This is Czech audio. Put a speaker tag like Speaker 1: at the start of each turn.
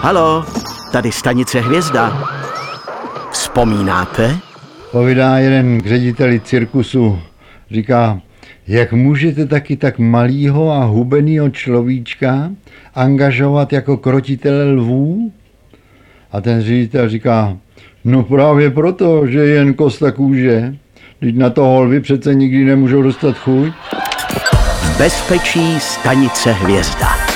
Speaker 1: Halo, tady stanice Hvězda. Vzpomínáte?
Speaker 2: Povídá jeden k řediteli cirkusu. Říká, jak můžete taky tak malýho a hubenýho človíčka angažovat jako krotitele lvů? A ten ředitel říká, no právě proto, že je jen kost a kůže. Vždyť na toho lvy přece nikdy nemůžou dostat chuť.
Speaker 1: V bezpečí stanice Hvězda.